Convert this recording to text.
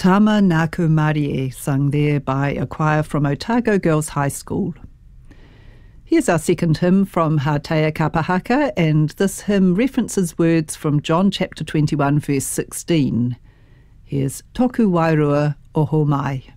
Tama Naku Marie, sung there by a choir from Otago Girls High School. Here's our second hymn from Hatea Kapahaka, and this hymn references words from John chapter 21, verse 16. Here's Toku Wairua Oho Mai.